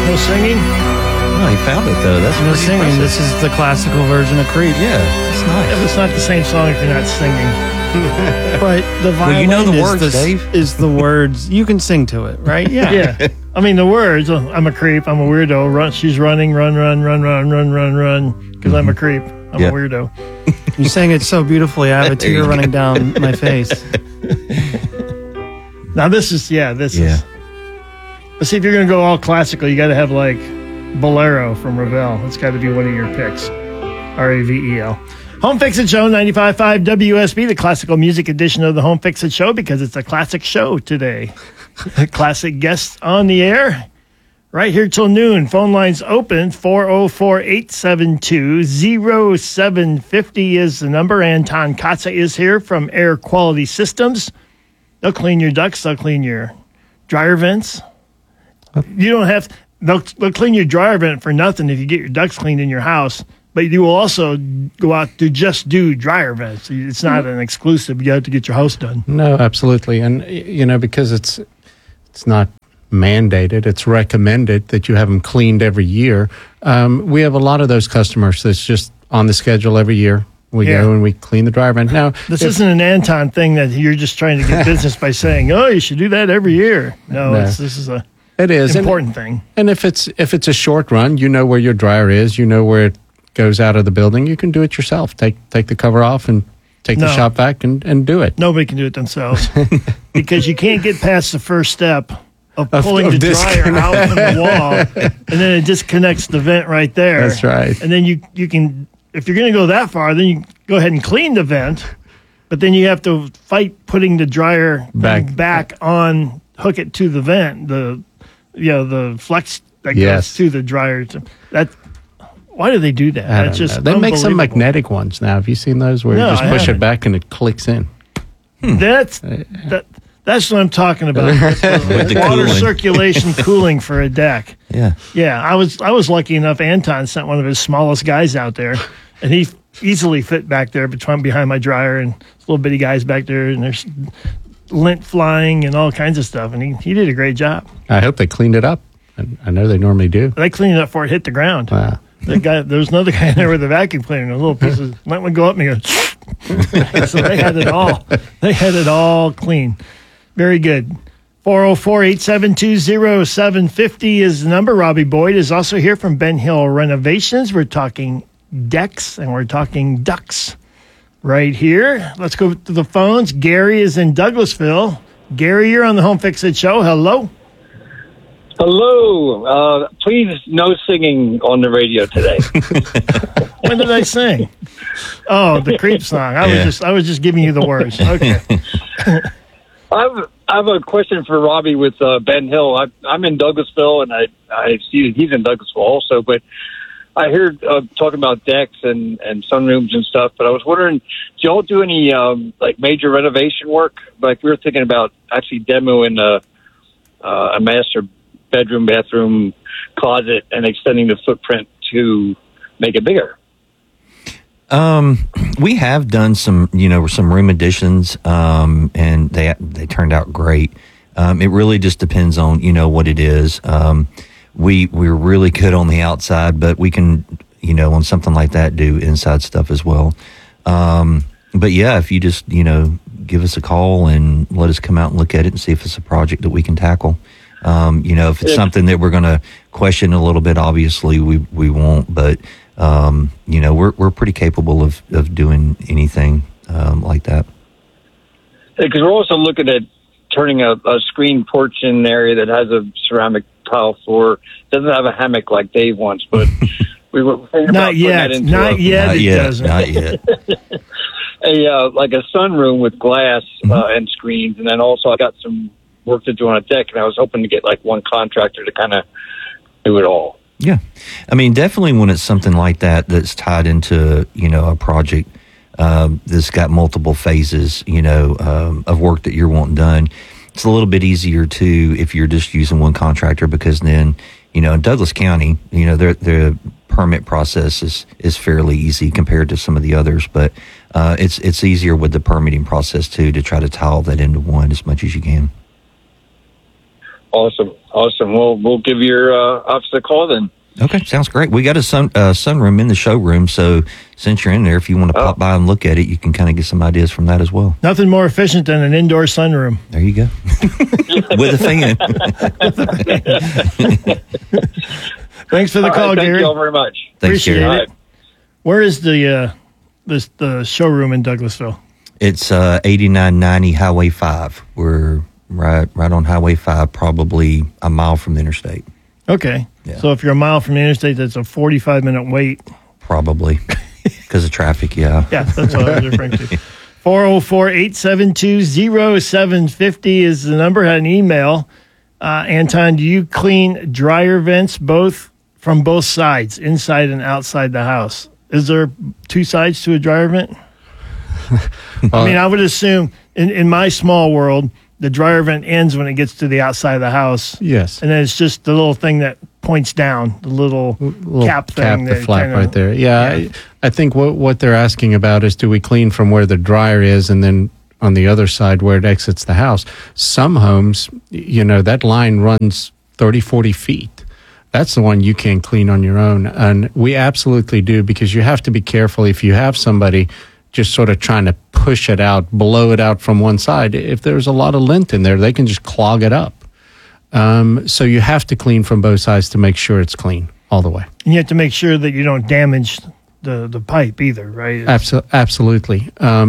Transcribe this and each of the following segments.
No singing? Oh, he found it, though. That's No pretty singing. impressive. This is the classical version of Creep. Yeah, it's nice. Yeah, but it's not the same song if you're not singing. But the violin you know the words, Dave. is the words. You can sing to it, right? Yeah. I mean, the words, I'm a creep, I'm a weirdo, run, she's running, run, because I'm a creep, I'm a weirdo. You sang it so beautifully, I have a tear running down my face. Now this is. But see, if you're going to go all classical, you got to have like Bolero from Ravel. It's got to be one of your picks. Ravel. Home Fix It Show, 95.5 WSB, the classical music edition of the Home Fix It Show, because it's a classic show today. Classic guests on the air. Right here till noon. Phone lines open. 404-872-0750 is the number. Anton Katza is here from Air Quality Systems. They'll clean your ducts. They'll clean your dryer vents. You don't have. They'll clean your dryer vent for nothing if you get your ducts cleaned in your house. But you will also go out to just do dryer vents. It's not an exclusive. You have to get your house done. No, absolutely. And, because it's not mandated, it's recommended that you have them cleaned every year. We have a lot of those customers that's just on the schedule every year. We go and we clean the dryer vent. Now, this isn't an Anton thing that you're just trying to get business by saying, "Oh, you should do that every year." No. This is an important thing. And if it's a short run, you know where your dryer is, you know where it goes out of the building, you can do it yourself. Take the cover off and take the shop vac and do it. Nobody can do it themselves because you can't get past the first step of pulling the dryer out from the wall, and then it disconnects the vent right there. That's right. And then you can, if you're going to go that far, then you go ahead and clean the vent, but then you have to fight putting the dryer back on, hook it to the vent, the flex that goes to the dryer. Why do they do that? That's just they make some magnetic ones now. Have you seen those where you just push it back and it clicks in? That's what I'm talking about. the Water cooling. circulation cooling for a deck. Yeah. I was lucky enough. Anton sent one of his smallest guys out there, and he easily fit back there behind my dryer, and little bitty guys back there, and there's lint flying and all kinds of stuff, and he did a great job. I hope they cleaned it up. I know they normally do. They cleaned it up before it hit the ground. Wow. There was another guy in there with a vacuum cleaner, and a little piece of lint would go up and he goes. So they had it all. They had it all clean. Very good. 404-872-0750 is the number. Robbie Boyd is also here from Ben Hill Renovations. We're talking decks and we're talking ducks right here. Let's go to the phones. Gary is in Douglasville. Gary, you're on the Home Fix It Show. Hello. Hello. Please, no singing on the radio today. When did I sing? Oh, the creep song. I was just giving you the words. Okay. I have a question for Robbie with Ben Hill. I'm in Douglasville, and I see he's in Douglasville also. But I heard talking about decks and sunrooms and stuff. But I was wondering, do y'all do any major renovation work? Like we were thinking about actually demoing a master bedroom, bathroom, closet, and extending the footprint to make it bigger. We have done some room additions, and they turned out great. It really just depends on, what it is. We're really good on the outside, but we can, on something like that, do inside stuff as well. But yeah, if you just, give us a call and let us come out and look at it and see if it's a project that we can tackle. If it's something that we're going to question a little bit, obviously we won't, but, we're pretty capable of doing anything, like that. Because we're also looking at turning a screen porch in an area that has a ceramic tile floor. Doesn't have a hammock like Dave wants, but we were thinking about putting that into Not yet. like a sunroom with glass and screens, and then also I got some work to do on a deck, and I was hoping to get like one contractor to kind of do it all. Yeah. I mean, definitely when it's something like that's tied into, a project that's got multiple phases, of work that you're wanting done, it's a little bit easier too if you're just using one contractor, because then, in Douglas County, their permit process is fairly easy compared to some of the others, but it's easier with the permitting process too to try to tie all that into one as much as you can. Awesome. We'll give your office a call then. Okay, sounds great. We got a sunroom in the showroom, so since you're in there, if you want to pop by and look at it, you can kind of get some ideas from that as well. Nothing more efficient than an indoor sunroom. There you go. With a fan. Thanks for the call, Thank Gary. you all very much. Thanks, Appreciate Gary. it. Where is the showroom in Douglasville? It's 8990 Highway 5. We're right on Highway 5, probably a mile from the interstate. Okay. Yeah. So if you're a mile from the interstate, that's a 45-minute wait. Probably. Because of traffic, yeah. Yeah, that's what I was referring to. 404-872-0750 is the number. Had an email. Anton, do you clean dryer vents from both sides, inside and outside the house? Is there two sides to a dryer vent? I mean, I would assume in my small world, the dryer vent ends when it gets to the outside of the house. Yes. And then it's just the little thing that points down, the little cap thing. The flap right there. Yeah. I think what they're asking about is, do we clean from where the dryer is and then on the other side where it exits the house? Some homes, that line runs 30, 40 feet. That's the one you can't clean on your own. And we absolutely do, because you have to be careful if you have somebody just sort of trying to push it out, blow it out from one side. If there's a lot of lint in there, they can just clog it up. So you have to clean from both sides to make sure it's clean all the way. And you have to make sure that you don't damage the pipe either, right? Absolutely.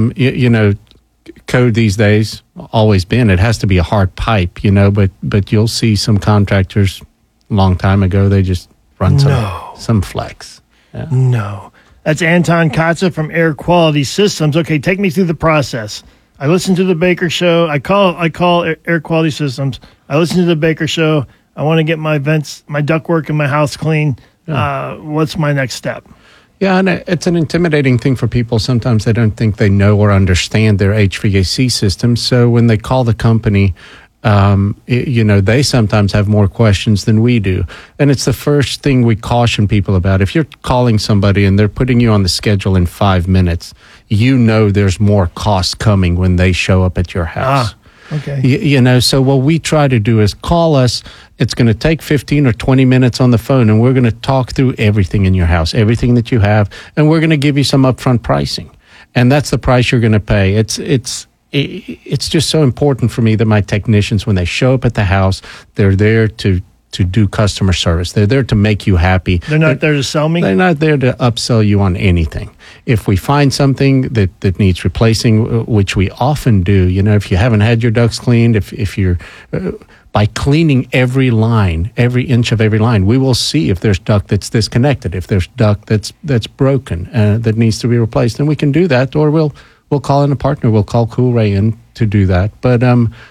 Code these days, always been, it has to be a hard pipe, but you'll see some contractors a long time ago, they just run some flex. Yeah. No. That's Anton Katza from Air Quality Systems. Okay, take me through the process. I listen to the Baker Show. I call Air Quality Systems. I listen to the Baker Show. I want to get my vents, my ductwork in my house clean. Yeah. What's my next step? Yeah, and it's an intimidating thing for people. Sometimes they don't think they know or understand their HVAC system. So when they call the company, they sometimes have more questions than we do. And it's the first thing we caution people about. If you're calling somebody and they're putting you on the schedule in 5 minutes, there's more cost coming when they show up at your house. Okay. So what we try to do is call us. It's going to take 15 or 20 minutes on the phone, and we're going to talk through everything in your house, everything that you have, and we're going to give you some upfront pricing. And that's the price you're going to pay. It's just so important for me that my technicians, when they show up at the house, they're there to do customer service. They're there to make you happy. They're not there to sell me? They're not there to upsell you on anything. If we find something that needs replacing, which we often do, if you haven't had your ducts cleaned, if you're... by cleaning every line, every inch of every line, we will see if there's duct that's disconnected, if there's duct that's broken, that needs to be replaced. And we can do that, or we'll call in a partner. We'll call Coolray in to do that. But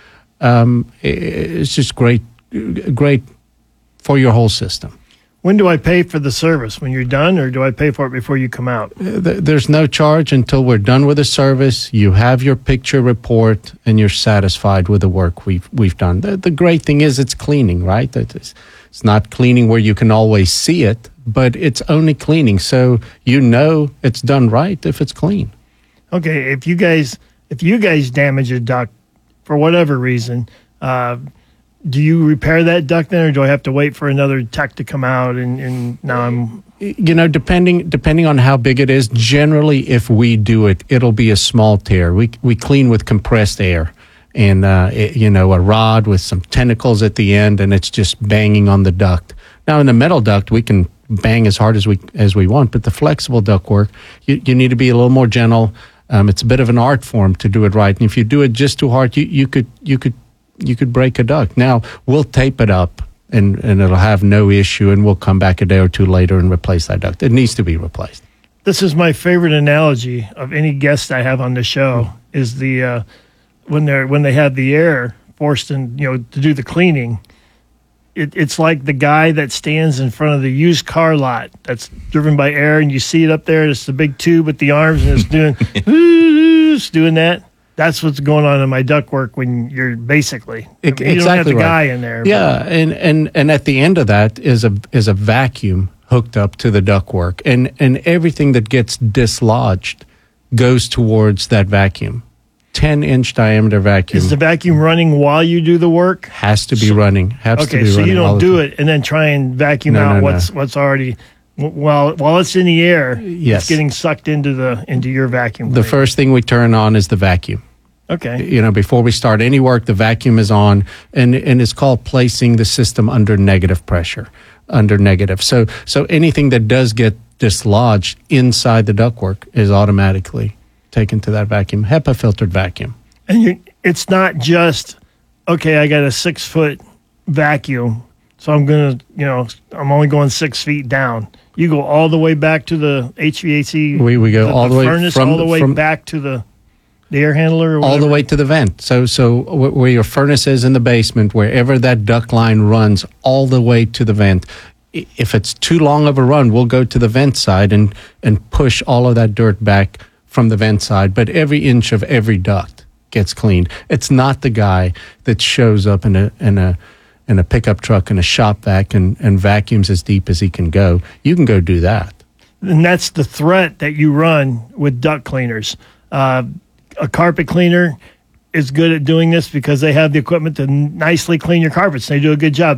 it's just great for your whole system. When do I pay for the service? When you're done, or do I pay for it before you come out? There's no charge until we're done with the service. You have your picture report, and you're satisfied with the work we've done. The great thing is it's cleaning, right? It's not cleaning where you can always see it, but it's only cleaning, so it's done right if it's clean. Okay, if you guys damage a duct for whatever reason, do you repair that duct then, or do I have to wait for another tech to come out? And now I'm... depending on how big it is, generally if we do it, it'll be a small tear. We clean with compressed air and, a rod with some tentacles at the end, and it's just banging on the duct. Now in the metal duct, we can bang as hard as we want, but the flexible duct work, you need to be a little more gentle. It's a bit of an art form to do it right. And if you do it just too hard, you could break a duct. Now, we'll tape it up, and it'll have no issue, and we'll come back a day or two later and replace that duct. It needs to be replaced. This is my favorite analogy of any guest I have on the show, is the when they have the air forced in, to do the cleaning. It's like the guy that stands in front of the used car lot that's driven by air, and you see it up there. It's the big tube with the arms, and it's doing it's doing that. That's what's going on in my ductwork when you're basically you don't have the guy in there. Yeah, and at the end of that is a vacuum hooked up to the ductwork, and everything that gets dislodged goes towards that vacuum. 10-inch diameter vacuum. Is the vacuum running while you do the work? Has to be running. Has to Okay, be so running you all don't the do time. it and then try and vacuum No, out no, no. what's already while it's in the air. Yes. It's getting sucked into your vacuum. The cleaner. first thing we turn on is the vacuum. Okay. You know, before we start any work, the vacuum is on, and it's called placing the system under negative pressure, under negative. So anything that does get dislodged inside the ductwork is automatically taken to that vacuum, HEPA filtered vacuum. And it's not just, okay, I got a 6-foot vacuum, so I'm I'm only going 6 feet down. You go all the way back to the HVAC. We go all the way furnace, from all the way from, back to the air handler, or all the whatever? way to the vent. So where your furnace is in the basement, wherever that duct line runs, all the way to the vent. If it's too long of a run, we'll go to the vent side and push all of that dirt back from the vent side. But every inch of every duct gets cleaned. It's not the guy that shows up in a pickup truck and a shop vac and vacuums as deep as he can go. You can go do that. And that's the threat that you run with duct cleaners. A carpet cleaner is good at doing this because they have the equipment to nicely clean your carpets. They do a good job.